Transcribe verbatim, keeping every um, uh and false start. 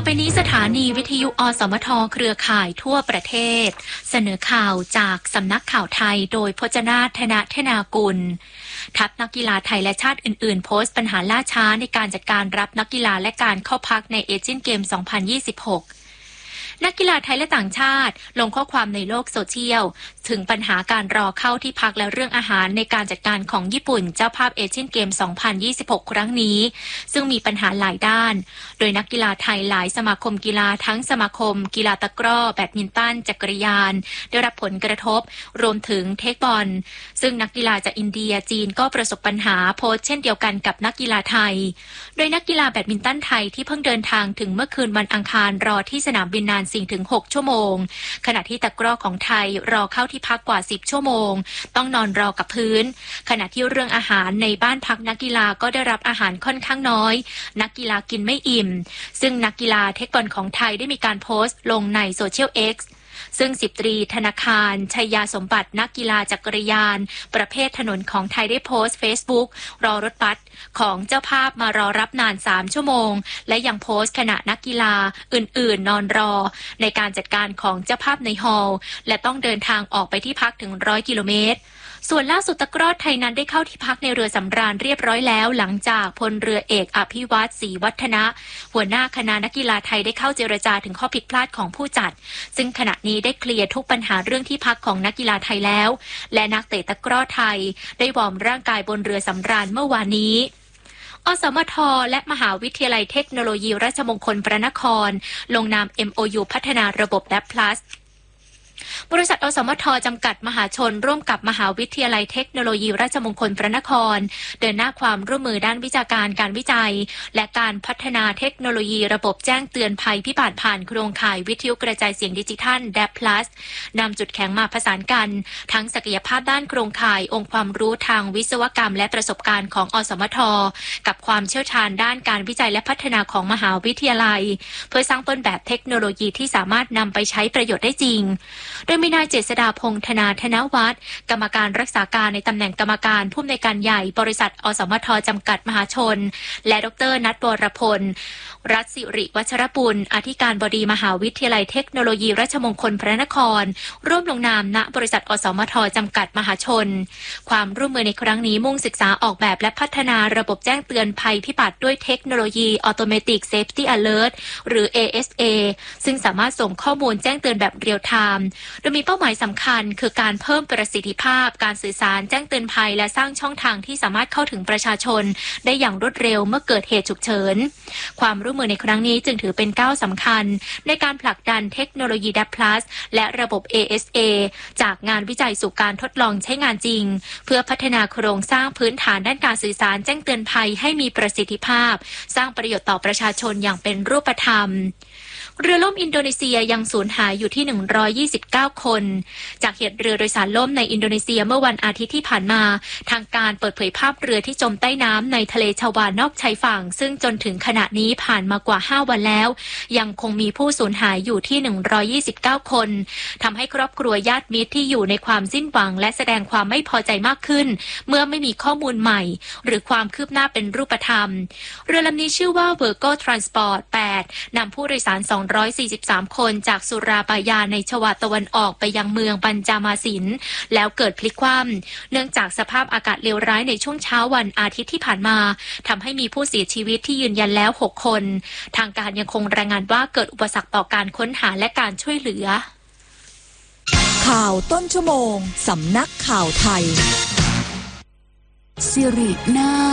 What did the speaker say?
ไปนี้สถานีวิทยุอสมทเครือข่ายทั่วประเทศเสนอข่าวจากสำนักข่าวไทยโดยพจนาถ ธนธนากุลทัพนักกีฬาไทยและชาติอื่นๆโพสต์ปัญหาล่าช้าในการจัดการรับนักกีฬาและการเข้าพักในเอเชียนเกม สองพันยี่สิบหกนักกีฬาไทยและต่างชาติลงข้อความในโลกโซเชียลถึงปัญหาการรอเข้าที่พักและเรื่องอาหารในการจัดการของญี่ปุ่นเจ้าภาพเอเชียนเกม สองพันยี่สิบหก ครั้งนี้ซึ่งมีปัญหาหลายด้านโดยนักกีฬาไทยหลายสมาคมกีฬาทั้งสมาคมกีฬาตะกร้อแบดมินตันจักรยานได้รับผลกระทบรวมถึงเทคบอลซึ่งนักกีฬาจากอินเดียจีนก็ประสบปัญหาโพสต์เช่นเดียวกันกับนักกีฬาไทยโดยนักกีฬาแบดมินตันไทยที่เพิ่งเดินทางถึงเมื่อคืนวันอังคารรอที่สนามบินนาน สี่ถึงหก ชั่วโมงขณะที่ตะกร้อของไทยรอเข้าที่พักกว่าสิบชั่วโมงต้องนอนรอกับพื้นขณะที่เรื่องอาหารในบ้านพักนักกีฬาก็ได้รับอาหารค่อนข้างน้อยนักกีฬากินไม่อิ่มซึ่งนักกีฬาเทคบอลของไทยได้มีการโพสต์ลงในโซเชียล เอ็กซ์ซึ่งสิบตรีธนาคารชัยยาสมบัตินักกีฬาจักรยานประเภทถนนของไทยได้โพสต์เฟซบุ๊กรอรถบัสของเจ้าภาพมารอรับนานสามชั่วโมงและยังโพสต์ขณะนักกีฬาอื่นๆนอนรอในการจัดการของเจ้าภาพในฮอลล์และต้องเดินทางออกไปที่พักถึงร้อยกิโลเมตรส่วนล่าสุดตะกร้อไทยนั้นได้เข้าที่พักในเรือสำราญเรียบร้อยแล้วหลังจากพลเรือเอกอภิวัตรศรีวัฒนะหัวหน้าคณะนักกีฬาไทยได้เข้าเจรจาถึงข้อผิดพลาดของผู้จัดซึ่งขณะนี้ได้เคลียร์ทุกปัญหาเรื่องที่พักของนักกีฬาไทยแล้วและนักเตะตะกร้อไทยได้วอร์มร่างกายบนเรือสำราญเมื่อวานนี้อสมทและมหาวิทยาลัยเทคโนโลยีราชมงคลพระนครลงนาม เอ็ม โอ ยู พัฒนาระบบ แดป Plusบริษัทอสมทจำกัดมหาชนร่วมกับมหาวิทยาลัยเทคโนโลยีราชมงคลพระนครเดินหน้าความร่วมมือด้านวิชาการการวิจัยและการพัฒนาเทคโนโลยีระบบแจ้งเตือนภัยพิบัติผ่านโครงข่ายวิทยุกระจายเสียงดิจิทัล แดป Plus นำจุดแข็งมาผสานกันทั้งศักยภาพด้านโครงข่ายองค์ความรู้ทางวิศวกรรมและประสบการณ์ของอสมทกับความเชี่ยวชาญด้านการวิจัยและพัฒนาของมหาวิทยาลัยเพื่อสร้างต้นแบบเทคโนโลยีที่สามารถนำไปใช้ประโยชน์ได้จริงโดยมีนายเจษฎาพงษ์ธนาธนวัฒน์กรรมการรักษาการในตำแหน่งกรรมการผู้อำนวยการใหญ่บริษัทอสมทจำกัดมหาชนและดรนัทวรพลรัตน์สิริวัชรปุลอธิการบดีมหาวิทยาลัยเทคโนโลยีราชมงคลพระนครร่วมลงนามณบริษัทอสมทจำกัดมหาชนความร่วมมือในครั้งนี้มุ่งศึกษาออกแบบและพัฒนาระบบแจ้งเตือนภัยพิบัติด้วยเทคโนโลยี Automatic Safety Alert หรือ เอ เอส เอ ซึ่งสามารถส่งข้อมูลแจ้งเตือนแบบเรียลไทม์โดยมีเป้าหมายสำคัญคือการเพิ่มประสิทธิภาพการสื่อสารแจ้งเตือนภัยและสร้างช่องทางที่สามารถเข้าถึงประชาชนได้อย่างรวดเร็วเมื่อเกิดเหตุฉุกเฉินความร่วมมือในครั้งนี้จึงถือเป็นก้าวสำคัญในการผลักดันเทคโนโลยี แดป Plus และระบบ เอ เอส เอ จากงานวิจัยสู่การทดลองใช้งานจริงเพื่อพัฒนาโครงสร้างพื้นฐานด้านการสื่อสารแจ้งเตือนภัยให้มีประสิทธิภาพสร้างประโยชน์ต่อประชาชนอย่างเป็นรูปธรรมเรือล่มอินโดนีเซียยังสูญหายอยู่ที่หนึ่งร้อยยี่สิบเก้าคนจากเหตุเรือโดยสารล่มในอินโดนีเซียเมื่อวันอาทิตย์ที่ผ่านมาทางการเปิดเผยภาพเรือที่จมใต้น้ำในทะเลชวานอกชายฝั่งซึ่งจนถึงขณะนี้ผ่านมากว่าห้าวันแล้วยังคงมีผู้สูญหายอยู่ที่หนึ่งร้อยยี่สิบเก้าคนทำให้ครอบครัวญาติมิตรที่อยู่ในความสิ้นหวังและแสดงความไม่พอใจมากขึ้นเมื่อไม่มีข้อมูลใหม่หรือความคืบหน้าเป็นรูปธรรมเรือลำนี้ชื่อว่า Virgo Transport แปดนำผู้โดยสารสองร้อยสี่สิบสามคนจากสุราบายาในชวาตะวันออกไปยังเมืองปัญจามาสินแล้วเกิดพลิกคว่ำเนื่องจากสภาพอากาศเลวร้ายในช่วงเช้าวันอาทิตย์ที่ผ่านมาทำให้มีผู้เสียชีวิตที่ยืนยันแล้วหกคนทางการยังคงรายงานว่าเกิดอุปสรรคต่อการค้นหาและการช่วยเหลือข่าวต้นชั่วโมงสำนักข่าวไทยสิรินา